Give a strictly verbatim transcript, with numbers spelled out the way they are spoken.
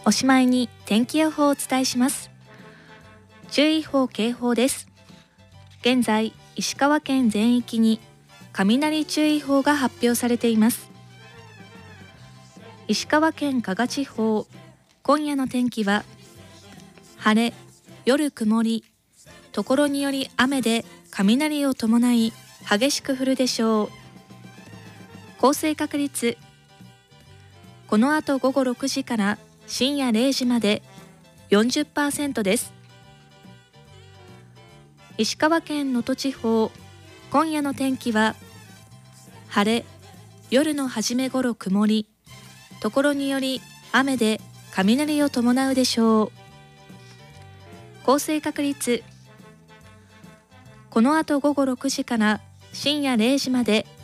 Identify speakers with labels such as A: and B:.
A: おしまいに天気予報をお伝えします。注意報警報です。現在石川県全域に雷注意報が発表されています。石川県加賀地方、今夜の天気は晴れ、夜曇り、ところにより雨で雷を伴い激しく降るでしょう。降水確率、この後午後ろくじから深夜れいじまで よんじゅっパーセント です。石川県能登地方、今夜の天気は晴れ、夜の初め頃曇り、ところにより雨で雷を伴うでしょう。降水確率、この後午後ろくじから深夜れいじまで